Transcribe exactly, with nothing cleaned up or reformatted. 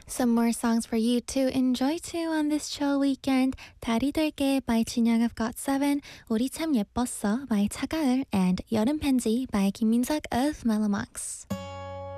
Some more songs for you to enjoy too on this chill weekend. 달이 될게 by 진영 of got seven, 우리 참 예뻤어 by 차가을, and 여름 편지 by 김민석 of Melomax.